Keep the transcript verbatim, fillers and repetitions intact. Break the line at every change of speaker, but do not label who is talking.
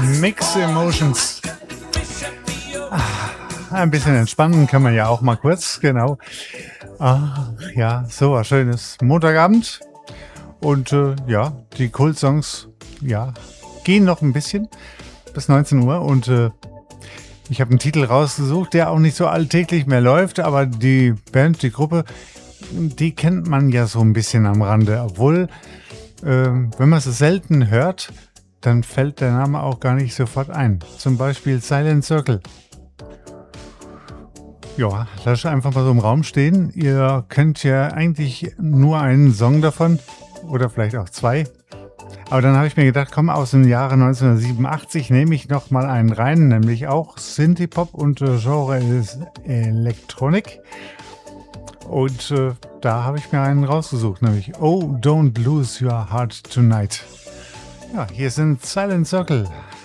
Mix Emotions. Ah, ein bisschen entspannen kann man ja auch mal kurz, genau. Ah, ja, so was Schönes. Montagabend. Und äh, ja, die Kult-Songs, ja, gehen noch ein bisschen bis neunzehn Uhr. Und äh, ich habe einen Titel rausgesucht, der auch nicht so alltäglich mehr läuft. Aber die Band, die Gruppe, die kennt man ja so ein bisschen am Rande. Obwohl, äh, wenn man sie selten hört, dann fällt der Name auch gar nicht sofort ein. Zum Beispiel Silent Circle. Ja, lass ich einfach mal so im Raum stehen. Ihr könnt ja eigentlich nur einen Song davon oder vielleicht auch zwei. Aber dann habe ich mir gedacht, komm, aus dem Jahre neunzehnhundertsiebenundachtzig nehme ich noch mal einen rein, nämlich auch Synthie-Pop und äh, Genre ist Elektronik. Und äh, da habe ich mir einen rausgesucht, nämlich Oh, Don't Lose Your Heart Tonight. Ja, hier sind Silent Circle.